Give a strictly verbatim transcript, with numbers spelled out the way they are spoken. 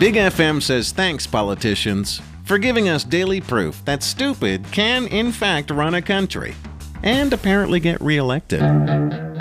Big F M says thanks, politicians, for giving us daily proof that stupid can, in fact, run a country and apparently get reelected.